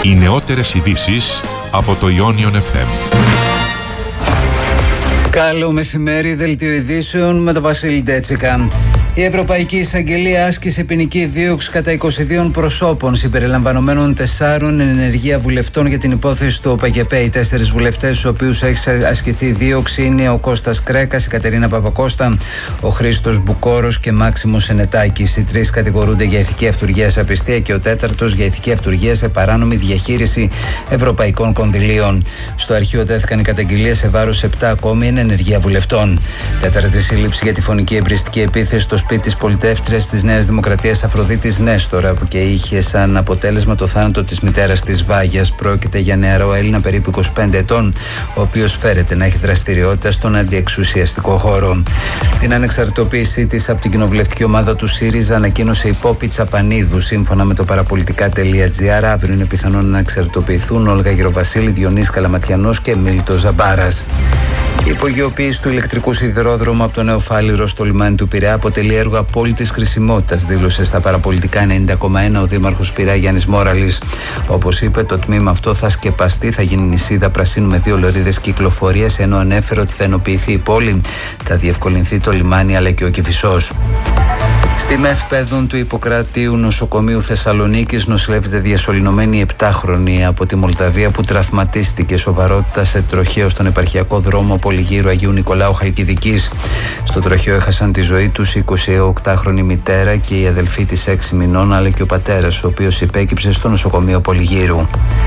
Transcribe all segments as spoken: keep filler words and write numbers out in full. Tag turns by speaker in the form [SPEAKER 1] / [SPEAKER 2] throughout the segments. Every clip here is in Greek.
[SPEAKER 1] Οι νεότερες ειδήσεις από το Ionion εφ εμ.
[SPEAKER 2] Καλό μεσημέρι, δελτίο ειδήσεων με τον Βασίλη Ντέτσικα. Η Ευρωπαϊκή Εισαγγελία άσκησε ποινική δίωξη κατά είκοσι δύο προσώπων συμπεριλαμβανομένων τεσσάρων εν ενεργεία βουλευτών για την υπόθεση του ΟΠΑΚΕΠΕ. Οι τέσσερις βουλευτές στους οποίους έχει ασκηθεί δίωξη είναι ο Κώστας Κρέκας, η Κατερίνα Παπακώστα, ο Χρήστος Μπουκόρος και Μάξιμος Ενετάκης. Οι τρεις κατηγορούνται για ηθική αυτουργία σε απιστία και ο τέταρτος για ηθική αυτουργία σε παράνομη διαχείριση ευρωπαϊκών κονδυλίων. Στο αρχείο τέθηκαν οι καταγγελίες σε βάρος επτά ακόμη εν ενεργεία βουλευτών. Τέταρτη σύλληψη για τη φωνική εμπριστική επίθεση στο σπίτι της πολιτεύτριας της Νέας Δημοκρατίας Αφροδίτης Νέστορα, που και είχε σαν αποτέλεσμα το θάνατο της μητέρας της Βάγιας. Πρόκειται για νεαρό Έλληνα περίπου είκοσι πέντε ετών, ο οποίος φέρεται να έχει δραστηριότητα στον αντιεξουσιαστικό χώρο. Την ανεξαρτητοποίησή της από την κοινοβουλευτική ομάδα του ΣΥΡΙΖΑ ανακοίνωσε η Πόπη Τσαπανίδου. Σύμφωνα με το παραπολιτικά.gr, αύριο είναι πιθανόν να εξαρτητοποιηθούν Όλγα Γεροβασίλη, Διονύσης Καλαματιανός και Μίλτος Ζαμπάρας. Η υπογειοποίηση του ηλεκτρικού σιδηρόδρομου από το Νέο Φάληρο στο λιμάνι του Πειραιά αποτελεί έργο απόλυτης χρησιμότητας, δήλωσε στα παραπολιτικά ενενήντα κόμμα ένα ο Δήμαρχος Πειραιά Γιάννης Μόραλης. Όπως είπε, το τμήμα αυτό θα σκεπαστεί, θα γίνει νησίδα πρασίνου με δύο λωρίδες κυκλοφορίας, ενώ ανέφερε ότι θα ενοποιηθεί η πόλη, θα διευκολυνθεί το λιμάνι αλλά και ο Κηφισός. Στη ΜΕΘ Παιδών του Ιπποκρατίου Νοσοκομείου Θεσσαλονίκης νοσηλεύεται διασωληνωμένη επτάχρονη από τη Μολδαβία που τραυματίστηκε σοβαρότητα σε τροχαίο στον επαρχιακό δρόμο Πολυγύρου Αγίου Νικολάου Χαλκιδικής. Στο τροχαίο έχασαν τη ζωή τους η εικοσιοκτάχρονη μητέρα και η αδελφή της έξι μηνών, αλλά και ο πατέρας, ο οποίος υπέκυψε στο νοσοκομείο Πολυγύρου.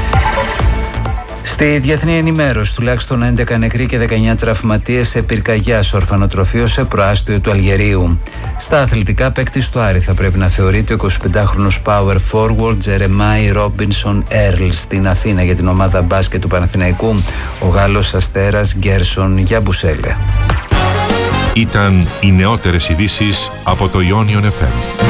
[SPEAKER 2] Στη διεθνή ενημέρωση, τουλάχιστον έντεκα νεκροί και δεκαεννιά τραυματίες σε πυρκαγιά στο ορφανοτροφείο σε προάστιο του Αλγερίου. Στα αθλητικά, παίκτης του Άρη θα πρέπει να θεωρείται ο εικοσιπεντάχρονος power forward Τζερεμάι Ρόμπινσον Έρλ στην Αθήνα για την ομάδα μπάσκετ του Παναθηναϊκού, ο Γάλλος αστέρας Γκέρσον Γιαμπουσέλε.
[SPEAKER 1] Ήταν οι νεότερες ειδήσεις από το Ionion εφ εμ.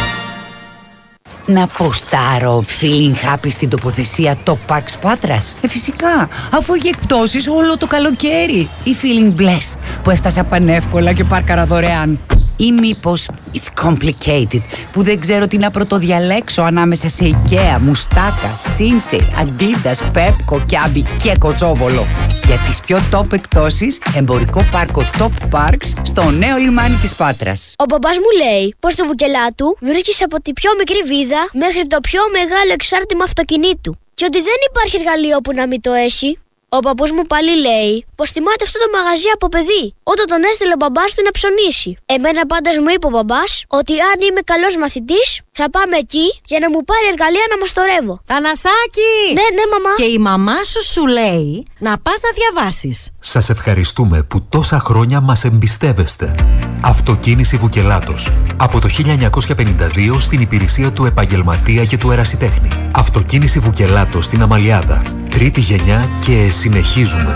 [SPEAKER 3] Να ποστάρω feeling happy στην τοποθεσία Top Parks Πάτρας? Ε, φυσικά, αφού έχει εκπτώσεις όλο το καλοκαίρι. Ή feeling blessed που έφτασα πανεύκολα και πάρκαρα δωρεάν. Ή μήπως it's complicated που δεν ξέρω τι να πρωτοδιαλέξω ανάμεσα σε IKEA, Μουστάκα, Sinsei, Adidas, Pepco, Kiabi και Κοτσόβολο. Για τις πιο top εκπτώσεις, εμπορικό πάρκο Top Parks στο νέο λιμάνι της Πάτρας.
[SPEAKER 4] Ο μπαμπάς μου λέει πως το Βουκελάτου βρίσκεις από τη πιο μικρή βίδα μέχρι το πιο μεγάλο εξάρτημα αυτοκινήτου και ότι δεν υπάρχει εργαλείο που να μην το έχει. Ο παππούς μου πάλι λέει πως θυμάται αυτό το μαγαζί από παιδί, όταν τον έστειλε ο μπαμπάς του να ψωνίσει. Εμένα πάντως μου είπε ο μπαμπάς ότι αν είμαι καλός μαθητής θα πάμε εκεί για να μου πάρει εργαλεία να μαστορεύω.
[SPEAKER 5] Θανασάκη!
[SPEAKER 4] Ναι, ναι, μαμά.
[SPEAKER 5] Και η μαμά σου σου λέει να πας να διαβάσεις.
[SPEAKER 6] Σας ευχαριστούμε που τόσα χρόνια μας εμπιστεύεστε. Αυτοκίνηση Βουκελάτος. Από το χίλια εννιακόσια πενήντα δύο στην υπηρεσία του επαγγελματία και του ερασιτέχνη. Αυτοκίνηση Βουκελάτος στην Αμαλιάδα. Τρίτη γενιά και συνεχίζουμε.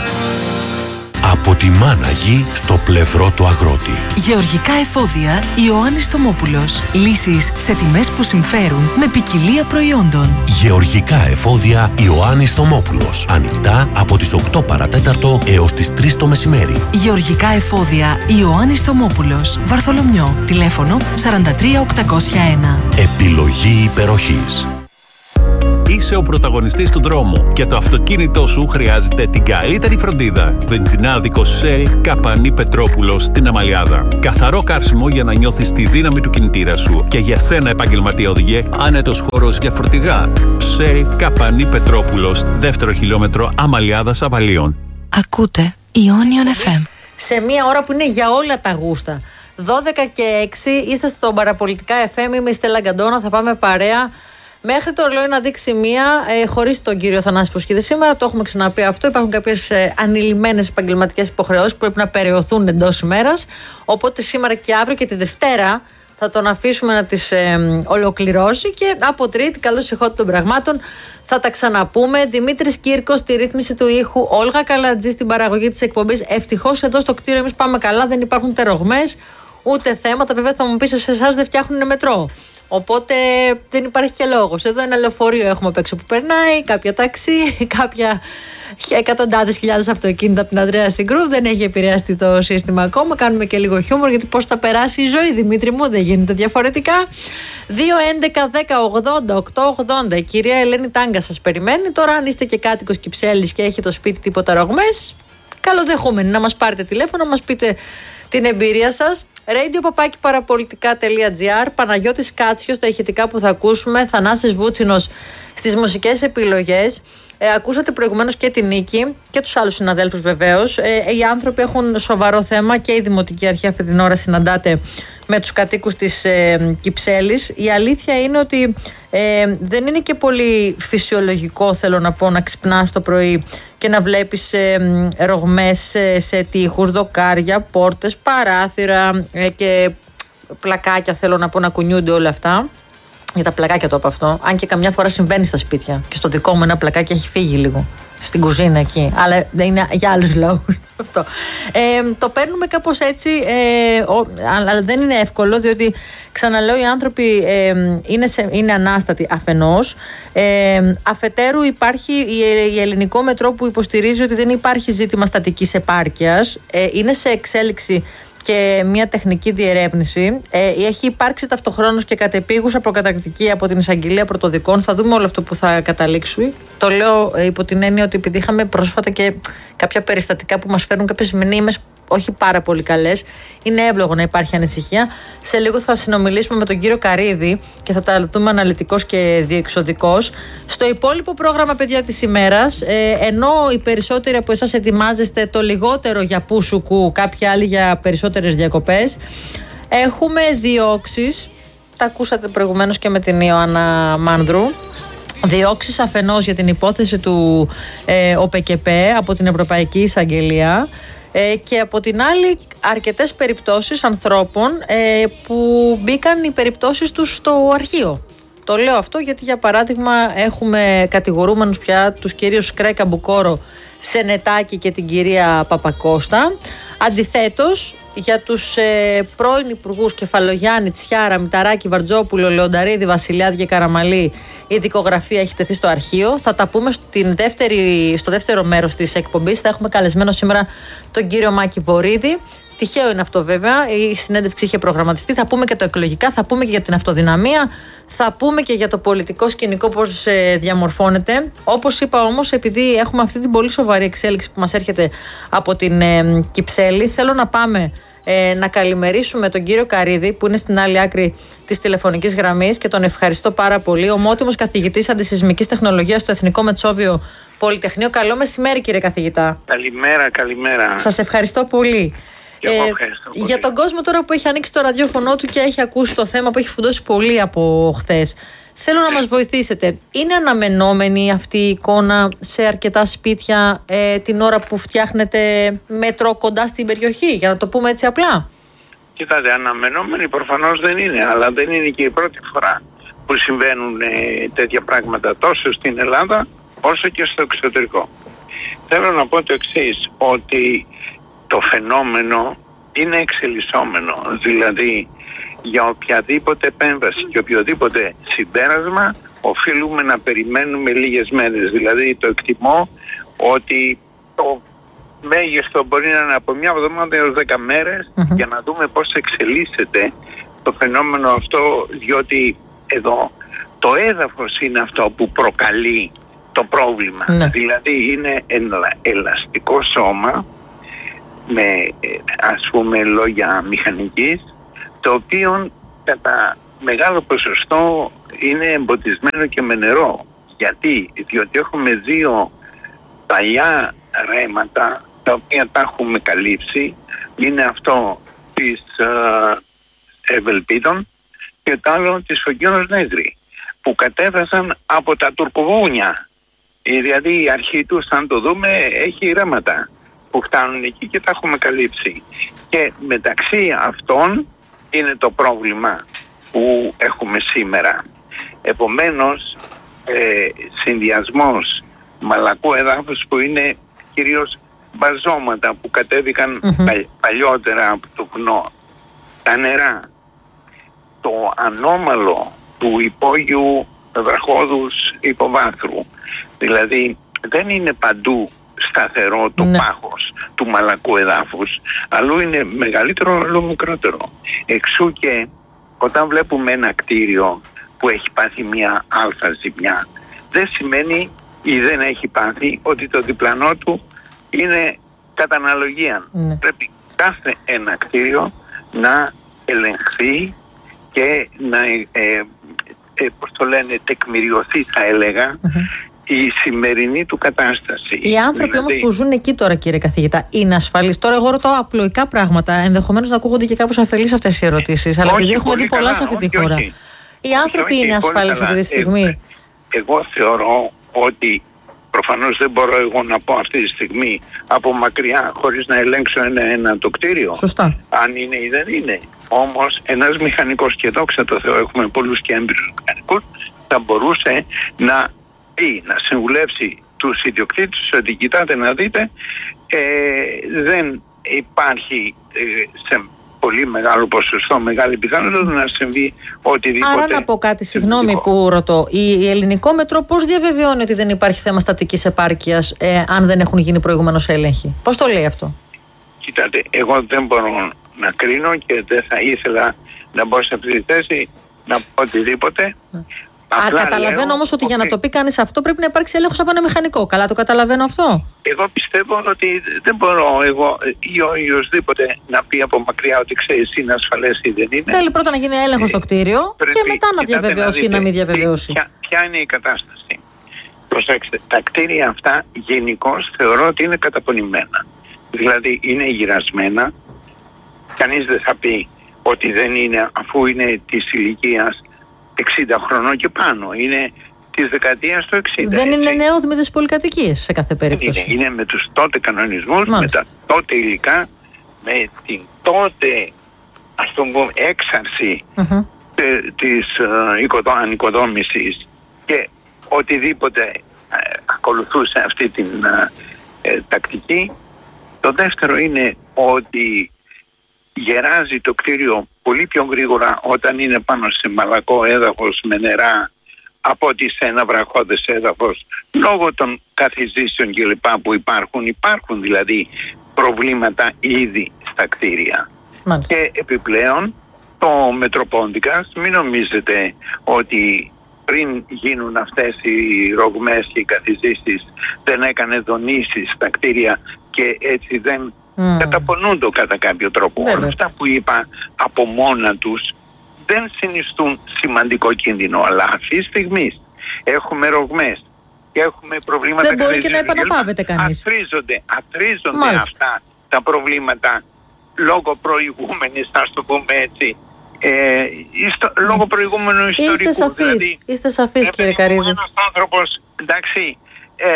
[SPEAKER 7] Από τη μάνα γη στο πλευρό του αγρότη.
[SPEAKER 8] Γεωργικά εφόδια Ιωάννης Θωμόπουλος. Λύσεις σε τιμές που συμφέρουν με ποικιλία προϊόντων.
[SPEAKER 7] Γεωργικά εφόδια Ιωάννης Θωμόπουλος. Ανοιχτά από τις οκτώ παρατέταρτο έως τις τρεις το μεσημέρι.
[SPEAKER 8] Γεωργικά εφόδια Ιωάννης Θωμόπουλος. Βαρθολομιό. Τηλέφωνο σαράντα τρία οκτακόσια ένα.
[SPEAKER 7] Επιλογή υπεροχής.
[SPEAKER 9] Είσαι ο πρωταγωνιστής του δρόμου και το αυτοκίνητό σου χρειάζεται την καλύτερη φροντίδα. Βενζινάδικο Shell Καπανή Πετρόπουλος στην Αμαλιάδα. Καθαρό καύσιμο για να νιώθεις τη δύναμη του κινητήρα σου. Και για σένα, επαγγελματία οδηγέ, άνετος χώρος για φορτηγά. Shell Καπανή Πετρόπουλος, δεύτερο χιλιόμετρο Αμαλιάδας Αβαλίων.
[SPEAKER 8] Ακούτε Ionion εφ εμ.
[SPEAKER 10] Σε μια ώρα που είναι για όλα τα γούστα. δώδεκα και έξι είστε στο παραπολιτικά εφ εμ. Είμαι η Στέλλα Γκαντόνα. Θα πάμε παρέα μέχρι το ρολόι να δείξει μία, ε, χωρίς τον κύριο Θανάση Φουσκίδη σήμερα. Το έχουμε ξαναπεί αυτό. Υπάρχουν κάποιες ε, ανηλυμένες επαγγελματικές υποχρεώσεις που πρέπει να περιοθούν εντός ημέρας. Οπότε σήμερα και αύριο και τη Δευτέρα θα τον αφήσουμε να τις ε, ολοκληρώσει. Και από Τρίτη, καλώς ηχότητα των πραγμάτων, θα τα ξαναπούμε. Δημήτρης Κύρκος στη ρύθμιση του ήχου, Όλγα Καλατζή στην παραγωγή της εκπομπής. Ευτυχώς εδώ στο κτίριο εμείς πάμε καλά, δεν υπάρχουν τερογμές ούτε θέματα. Βέβαια θα μου πεις, σε εσάς δεν φτιάχνουν μετρό. Οπότε δεν υπάρχει και λόγος. Εδώ ένα λεωφορείο έχουμε απ' έξω που περνάει, κάποια ταξί, κάποια εκατοντάδες χιλιάδες αυτοκίνητα από την Ανδρέα Συγκρού. Δεν έχει επηρεαστεί το σύστημα ακόμα. Κάνουμε και λίγο χιούμορ, γιατί πώς θα περάσει η ζωή, Δημήτρη μου, δεν γίνεται διαφορετικά. δύο έντεκα δέκα ογδόντα οκτώ ογδόντα. Η κυρία Ελένη Τάγκα σας περιμένει. Τώρα, αν είστε και κάτοικος Κυψέλης και έχει το σπίτι τίποτα ρογμές, καλοδεχούμενοι να μας πάρετε τηλέφωνο, να μας πείτε την εμπειρία σας. radio παπάκι παραπολιτικά τελεία τζι άρ. Παναγιώτης Κάτσιος στα ηχητικά που θα ακούσουμε, Θανάσης Βούτσινος στις μουσικές επιλογές. Ε, ακούσατε προηγουμένως και την Νίκη και τους άλλους συναδέλφους βεβαίως. Ε, οι άνθρωποι έχουν σοβαρό θέμα και η Δημοτική Αρχή αυτή την ώρα συναντάται με τους κατοίκους της ε, Κυψέλης. Η αλήθεια είναι ότι ε, δεν είναι και πολύ φυσιολογικό, θέλω να πω, να ξυπνάς το πρωί και να βλέπεις ε, ρογμές ε, σε τοίχους, δοκάρια, πόρτες, παράθυρα ε, και πλακάκια, θέλω να πω, να κουνιούνται όλα αυτά. Για τα πλακάκια το από αυτό. Αν και καμιά φορά συμβαίνει στα σπίτια. Και στο δικό μου ένα πλακάκι έχει φύγει λίγο. Στην κουζίνα εκεί. Αλλά δεν είναι για άλλους λόγους αυτό. Ε, το παίρνουμε κάπως έτσι. Ε, ο, αλλά δεν είναι εύκολο, διότι ξαναλέω, οι άνθρωποι ε, είναι, σε, είναι ανάστατοι αφενός. Ε, αφετέρου υπάρχει η, η ελληνικό μετρό που υποστηρίζει ότι δεν υπάρχει ζήτημα στατικής επάρκειας. Ε, είναι σε εξέλιξη και μια τεχνική διερεύνηση. Ε, έχει υπάρξει ταυτοχρόνως και κατεπίγουσα προκαταρκτική από την Εισαγγελία Πρωτοδικών. Θα δούμε όλο αυτό που θα καταλήξει. Το λέω ε, υπό την έννοια ότι επειδή είχαμε πρόσφατα και κάποια περιστατικά που μας φέρνουν κάποιες μνήμες όχι πάρα πολύ καλές, είναι εύλογο να υπάρχει ανησυχία. Σε λίγο θα συνομιλήσουμε με τον κύριο Καρίδη και θα τα δούμε αναλυτικός και διεξοδικός. Στο υπόλοιπο πρόγραμμα, παιδιά, της ημέρας, ε, ενώ οι περισσότεροι από εσάς ετοιμάζεστε το λιγότερο για πούσουκου, κάποιοι άλλοι για περισσότερες διακοπές, έχουμε διώξεις. Τα ακούσατε προηγουμένως και με την Ιωάννα Μάνδρου. Διώξεις αφενός για την υπόθεση του ε, ΟΠΕΚΕΠΕ από την Ευρωπαϊκή Εισαγγελία, Ε, και από την άλλη αρκετές περιπτώσεις ανθρώπων ε, που μπήκαν οι περιπτώσεις τους στο αρχείο. Το λέω αυτό γιατί, για παράδειγμα, έχουμε κατηγορούμενους πια τους κυρίους Κρέκα Μπουκόρο, Σενετάκη και την κυρία Παπακώστα. Αντιθέτως, για τους ε, πρώην υπουργούς Κεφαλογιάννη, Τσιάρα, Μηταράκη, Βαρτζόπουλο, Λεονταρίδη, Βασιλιάδη και Καραμαλή, η δικογραφία έχει τεθεί στο αρχείο. Θα τα πούμε στην δεύτερη, στο δεύτερο μέρος της εκπομπής. Θα έχουμε καλεσμένο σήμερα τον κύριο Μάκη Βορίδη. Τυχαίο είναι αυτό, βέβαια. Η συνέντευξη είχε προγραμματιστεί. Θα πούμε και το εκλογικά, θα πούμε και για την αυτοδυναμία, θα πούμε και για το πολιτικό σκηνικό, πώς ε, διαμορφώνεται. Όπως είπα όμως, επειδή έχουμε αυτή την πολύ σοβαρή εξέλιξη που μας έρχεται από την ε, Κυψέλη, θέλω να πάμε ε, να καλημερίσουμε τον κύριο Καρίδη, που είναι στην άλλη άκρη της τηλεφωνικής γραμμής και τον ευχαριστώ πάρα πολύ. Ομότιμος καθηγητής αντισυσμικής τεχνολογίας στο Εθνικό Μετσόβιο Πολυτεχνείο. Καλό μεσημέρι, κύριε καθηγητά.
[SPEAKER 11] Καλημέρα, καλημέρα.
[SPEAKER 10] Σας ευχαριστώ πολύ. Ε, για τον κόσμο τώρα που έχει ανοίξει το ραδιόφωνο του και έχει ακούσει το θέμα που έχει φουντώσει πολύ από χθες, θέλω να μας βοηθήσετε. Είναι αναμενόμενη αυτή η εικόνα σε αρκετά σπίτια ε, την ώρα που φτιάχνετε μέτρο κοντά στην περιοχή, για να το πούμε έτσι απλά?
[SPEAKER 11] Κοιτάτε, αναμενόμενη προφανώς δεν είναι, αλλά δεν είναι και η πρώτη φορά που συμβαίνουν ε, τέτοια πράγματα τόσο στην Ελλάδα όσο και στο εξωτερικό. Θέλω να πω το εξής, ότι το φαινόμενο είναι εξελισσόμενο, δηλαδή για οποιαδήποτε επέμβαση και οποιοδήποτε συμπέρασμα οφείλουμε να περιμένουμε λίγες μέρες. Δηλαδή το εκτιμώ ότι το μέγιστο μπορεί να είναι από μια εβδομάδα έως δέκα μέρες mm-hmm. για να δούμε πώς εξελίσσεται το φαινόμενο αυτό, διότι εδώ το έδαφος είναι αυτό που προκαλεί το πρόβλημα. Mm-hmm. Δηλαδή είναι ένα ελαστικό σώμα με, ας πούμε, λόγια μηχανικής, το οποίο κατά μεγάλο ποσοστό είναι εμποτισμένο και με νερό. Γιατί? Διότι έχουμε δύο παλιά ρέματα τα οποία τα έχουμε καλύψει. Είναι αυτό της uh, Ευελπίδων και το άλλο της Φωκίωνος Νέδρη, που κατέβασαν από τα τουρκοβούνια. Δηλαδή η αρχή τους, αν το δούμε, έχει ρέματα που φτάνουν εκεί και τα έχουμε καλύψει. Και μεταξύ αυτών είναι το πρόβλημα που έχουμε σήμερα. Επομένως, ε, συνδυασμός μαλακού εδάφους που είναι κυρίως μπαζώματα που κατέβηκαν mm-hmm. παλιότερα από το βουνό, τα νερά, το ανώμαλο του υπόγειου βραχώδους υποβάθρου. Δηλαδή δεν είναι παντού σταθερό το ναι. πάχος του μαλακού εδάφους, αλλού είναι μεγαλύτερο, αλλού μικρότερο. Εξού και όταν βλέπουμε ένα κτίριο που έχει πάθει μια αλφα ζημιά, δεν σημαίνει ή δεν έχει πάθει ότι το διπλανό του είναι κατά αναλογία. Ναι. Πρέπει κάθε ένα κτίριο να ελεγχθεί και να ε, ε, ε, πώς το λένε, τεκμηριωθεί, θα έλεγα, mm-hmm. η σημερινή του κατάσταση.
[SPEAKER 10] Οι άνθρωποι δηλαδή... όμως που ζουν εκεί τώρα, κύριε καθηγητά, είναι ασφαλείς? Τώρα εγώ ρωτώ απλοϊκά πράγματα, ενδεχομένως να ακούγονται και κάπως αφελείς αυτές οι ερωτήσεις, αλλά επειδή έχουμε δει πολλά σε αυτή τη χώρα. Όχι. Οι άνθρωποι όχι, όχι, είναι ασφαλείς αυτή τη στιγμή?
[SPEAKER 11] Εγώ, εγώ θεωρώ ότι προφανώς δεν μπορώ εγώ να πω αυτή τη στιγμή από μακριά χωρίς να ελέγξω ένα, ένα το κτίριο.
[SPEAKER 10] Σωστά.
[SPEAKER 11] Αν είναι ή δεν είναι. Όμως ένας μηχανικός, και δόξα τω Θεώ έχουμε πολλούς και έμπειρους μηχανικούς, θα μπορούσε να ή να συμβουλεύσει τους ιδιοκτήτες ότι κοιτάτε να δείτε, ε, δεν υπάρχει ε, σε πολύ μεγάλο ποσοστό, μεγάλη πιθανότητα να συμβεί οτιδήποτε.
[SPEAKER 10] Άρα να πω κάτι, συγγνώμη που ρωτώ, η, η ελληνικό μετρό πώς διαβεβαιώνει ότι δεν υπάρχει θέμα στατικής επάρκειας ε, αν δεν έχουν γίνει προηγουμένως έλεγχοι? Πώς το λέει αυτό?
[SPEAKER 11] Κοιτάτε, εγώ δεν μπορώ να κρίνω και δεν θα ήθελα να μπω σε αυτή τη θέση να πω οτιδήποτε.
[SPEAKER 10] Α, καταλαβαίνω όμως ότι, ότι για να το πει κανείς αυτό πρέπει να υπάρξει έλεγχος από ένα μηχανικό. Καλά το καταλαβαίνω αυτό?
[SPEAKER 11] Εγώ πιστεύω ότι δεν μπορώ εγώ ή οποιοσδήποτε να πει από μακριά ότι ξέρεις είναι ασφαλές ή δεν είναι.
[SPEAKER 10] Θέλει πρώτα να γίνει έλεγχος στο κτίριο πρέπει, και μετά να διαβεβαιώσει ή να, να μην διαβεβαιώσει.
[SPEAKER 11] Ποια, ποια είναι η κατάσταση? Προσέξτε, τα κτίρια αυτά γενικώς θεωρώ ότι είναι καταπονημένα. Δηλαδή είναι γυρασμένα. Κανείς δεν θα πει ότι δεν είναι, αφού είναι της ηλικίας εξήντα χρονών και πάνω. Είναι της δεκαετίας του εξήντα.
[SPEAKER 10] Δεν είναι νέο με τις πολυκατοικίες σε κάθε περίπτωση.
[SPEAKER 11] Είναι, είναι με τους τότε κανονισμούς, μάλιστα, με τα τότε υλικά, με την τότε, ας το πούμε, έξαρση mm-hmm. τε, της uh, ανοικοδόμησης και οτιδήποτε uh, ακολουθούσε αυτή την uh, uh, τακτική. Το δεύτερο είναι ότι γεράζει το κτίριο πολύ πιο γρήγορα όταν είναι πάνω σε μαλακό έδαφος με νερά από ότι σε ένα βραχώδες έδαφος, λόγω των καθιζήσεων κλπ που υπάρχουν. Υπάρχουν δηλαδή προβλήματα ήδη στα κτίρια. Μάλιστα. Και επιπλέον το Μετροπόντικας, μην νομίζετε ότι πριν γίνουν αυτές οι ρογμές και οι καθιζήσεις δεν έκανε δονήσεις στα κτίρια και έτσι δεν Mm. καταπονούνται κατά κάποιο τρόπο. Όλα αυτά που είπα από μόνα τους δεν συνιστούν σημαντικό κίνδυνο, αλλά αυτή τη στιγμή έχουμε ρογμές και έχουμε προβλήματα.
[SPEAKER 10] Δεν μπορεί και να επαναπάβεται κανείς.
[SPEAKER 11] Αθρίζονται, αθρίζονται αυτά τα προβλήματα λόγω προηγούμενης, ας το πούμε έτσι, ε, ιστο, λόγω προηγούμενου ιστορικού.
[SPEAKER 10] Είστε σαφείς, δηλαδή, είστε σαφείς κύριε Καρύδη.
[SPEAKER 11] Ένας άνθρωπος, εντάξει, Ε,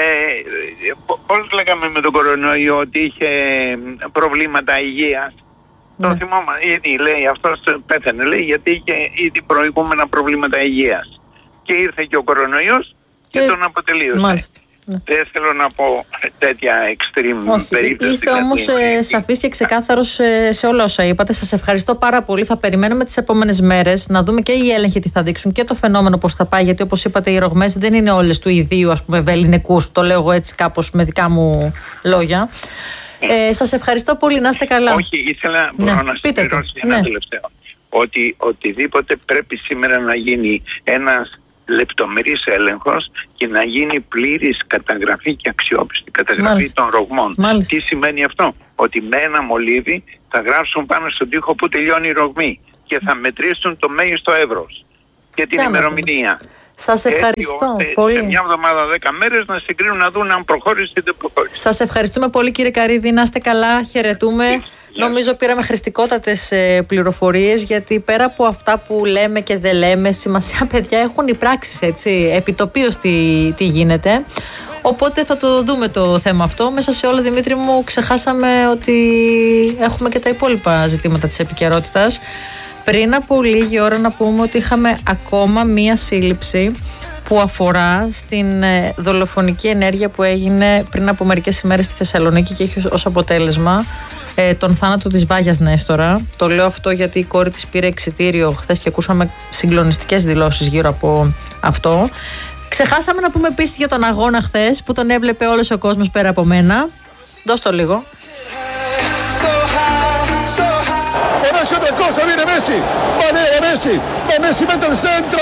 [SPEAKER 11] πώς λέγαμε με τον κορονοϊό ότι είχε προβλήματα υγείας, ναι. Το θυμόμαστε ήδη, λέει, αυτός πέθανε, λέει, γιατί είχε ήδη προηγούμενα προβλήματα υγείας και ήρθε και ο κορονοϊός και, και τον αποτελείωσε. Μάλιστα. Δεν θέλω να πω τέτοια extreme περίπτωση.
[SPEAKER 10] Είστε όμως ε, σαφής και ξεκάθαρος ε, σε όλα όσα είπατε. Σας ευχαριστώ πάρα πολύ. Θα περιμένουμε τις επόμενες μέρες να δούμε και οι έλεγχοι τι θα δείξουν και το φαινόμενο πώς θα πάει. Γιατί όπως είπατε, οι ρογμές δεν είναι όλες του ιδίου, ας πούμε, βελληνικούς. Το λέω εγώ έτσι κάπως με δικά μου λόγια. Ε, σας ευχαριστώ πολύ. Να είστε καλά.
[SPEAKER 11] Όχι, ήθελα ναι. να συμπληρώσω ένα ναι. τελευταίο. Ότι οτιδήποτε πρέπει σήμερα να γίνει ένας λεπτομερής έλεγχος και να γίνει πλήρης καταγραφή και αξιόπιστη καταγραφή Μάλιστα. των ρογμών. Μάλιστα. Τι σημαίνει αυτό? Ότι με ένα μολύβι θα γράψουν πάνω στον τοίχο που τελειώνει η ρογμή και θα μετρήσουν το μέγιστο εύρος και την Κάμε. ημερομηνία.
[SPEAKER 10] Σας ευχαριστώ
[SPEAKER 11] έτσι,
[SPEAKER 10] πολύ.
[SPEAKER 11] Σε μια εβδομάδα, δέκα μέρες να συγκρίνουν να δουν αν προχώρησε ή δεν προχώρησε.
[SPEAKER 10] Σας ευχαριστούμε πολύ κύριε Καρύδη. Να είστε καλά. Χαιρετούμε. Yeah. Νομίζω πήραμε χρηστικότατες ε, πληροφορίες, γιατί πέρα από αυτά που λέμε και δεν λέμε, σημασία παιδιά έχουν οι πράξεις, έτσι, επιτοπίως τι, τι γίνεται. Οπότε θα το δούμε το θέμα αυτό. Μέσα σε όλα, Δημήτρη μου, ξεχάσαμε ότι έχουμε και τα υπόλοιπα ζητήματα της επικαιρότητας. Πριν από λίγη ώρα να πούμε ότι είχαμε ακόμα μία σύλληψη που αφορά στην ε, δολοφονική ενέργεια που έγινε πριν από μερικές ημέρες στη Θεσσαλονίκη και έχει ως αποτέλεσμα ε, τον θάνατο της Βάγιας Νέστορα. Το λέω αυτό γιατί η κόρη της πήρε εξιτήριο χθες και ακούσαμε συγκλονιστικές δηλώσεις γύρω από αυτό. Ξεχάσαμε να πούμε επίσης για τον αγώνα χθες που τον έβλεπε όλος ο κόσμος πέρα από μένα. Δώσ' το λίγο.
[SPEAKER 12] Otra cosa, viene Messi, Manea Messi, va Messi mete el centro,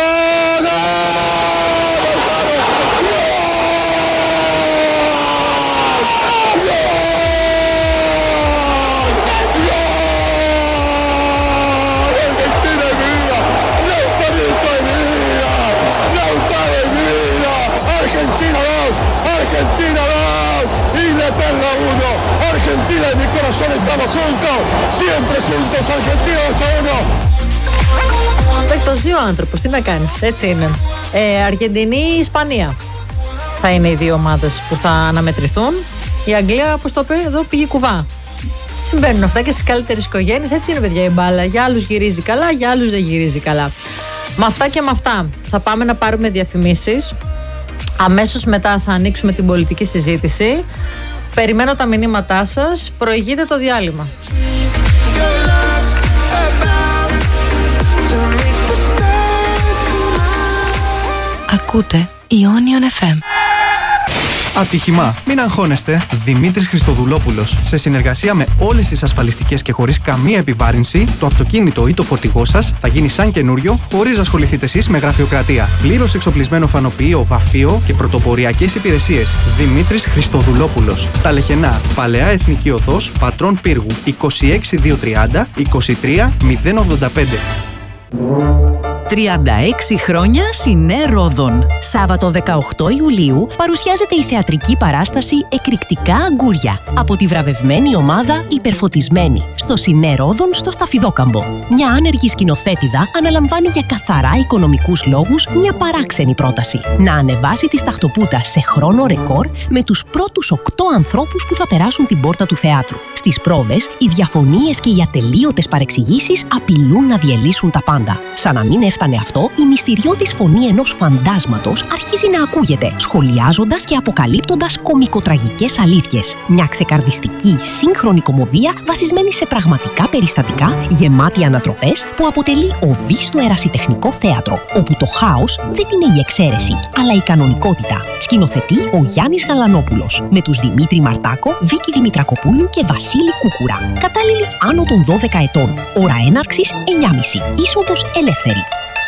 [SPEAKER 12] Argentina dos, Argentina dos, Inglaterra uno, Argentina en mi corazón estamos juntos, siempre juntos, Argentina dos a uno.
[SPEAKER 10] Το ζει ο άνθρωπος, τι να κάνεις, έτσι είναι. Ε, Αργεντινή, Ισπανία θα είναι οι δύο ομάδες που θα αναμετρηθούν. Η Αγγλία, όπως το πει εδώ, πήγε κουβά. Συμβαίνουν αυτά και στις καλύτερες οικογένειες, έτσι είναι παιδιά η μπάλα. Για άλλους γυρίζει καλά, για άλλους δεν γυρίζει καλά. Με αυτά και με αυτά θα πάμε να πάρουμε διαφημίσεις. Αμέσως μετά θα ανοίξουμε την πολιτική συζήτηση. Περιμένω τα μηνύματά σας. Προηγείτε το διάλειμμα.
[SPEAKER 8] Ακούτε Ionion εφ εμ.
[SPEAKER 13] Ατύχημα. Μην αγχώνεστε. Δημήτρης Χριστοδουλόπουλος. Σε συνεργασία με όλες τις ασφαλιστικές και χωρίς καμία επιβάρυνση, το αυτοκίνητο ή το φορτηγό σας θα γίνει σαν καινούριο, χωρίς να ασχοληθείτε εσείς με γραφειοκρατία. Πλήρως εξοπλισμένο φανοποιείο, βαφείο και πρωτοποριακές υπηρεσίες. Δημήτρης Χριστοδουλόπουλος. Στα Λεχενά, Παλαιά Εθνική Οδός, Πατρών Πύργου, είκοσι έξι χιλιάδες διακόσια τριάντα είκοσι τρία μηδέν ογδόντα πέντε.
[SPEAKER 14] τριάντα έξι χρόνια Σινέ Ρόδων. Σάββατο δεκαοκτώ Ιουλίου παρουσιάζεται η θεατρική παράσταση «Εκρηκτικά αγκούρια» από τη βραβευμένη ομάδα «Υπερφωτισμένη» στο Σινέ Ρόδων στο Σταφιδόκαμπο. Μια άνεργη σκηνοθέτηδα αναλαμβάνει για καθαρά οικονομικούς λόγους μια παράξενη πρόταση. Να ανεβάσει τη σταχτοπούτα σε χρόνο ρεκόρ με τους πρώτους οκτώ ανθρώπους που θα περάσουν την πόρτα του θεάτρου. Στις πρόβες, οι διαφωνίες και οι ατελείωτες παρεξηγήσεις απειλούν να διελύσουν τα πάντα. Σαν να μην έφτανε αυτό, η μυστηριώδης φωνή ενός φαντάσματος αρχίζει να ακούγεται, σχολιάζοντας και αποκαλύπτοντας κωμικοτραγικές αλήθειες. Μια ξεκαρδιστική, σύγχρονη κωμωδία βασισμένη σε πραγματικά περιστατικά, γεμάτη ανατροπές, που αποτελεί οδή στο ερασιτεχνικό θέατρο, όπου το χάος δεν είναι η εξαίρεση, αλλά η κανονικότητα. Σκηνοθετεί ο Γιάννης Γαλανόπουλος, με τους Δημήτρη Μαρτάκο, Βίκη Δημητρακοπούλου και Βασίλη Κούκουρα. Κατάλληλοι άνω των δώδεκα ετών. Ώρα έναρξης εννιά και μισή. Είσοδος ελεύθερη.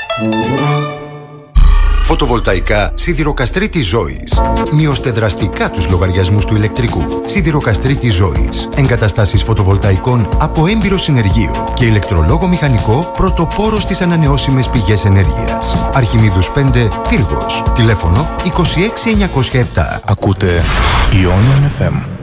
[SPEAKER 15] Φωτοβολταϊκά Σιδηροκαστρίτης Ζώης. Μειώστε δραστικά τους λογαριασμούς του ηλεκτρικού. Σιδηροκαστρίτης Ζώης. Εγκαταστάσεις φωτοβολταϊκών από έμπειρο συνεργείο και ηλεκτρολόγο μηχανικό πρωτοπόρο στις ανανεώσιμες πηγές ενέργειας. Αρχιμίδους πέντε, Πύργος. Τηλέφωνο είκοσι έξι εννιακόσια επτά.
[SPEAKER 16] Ακούτε Ionion εφ εμ.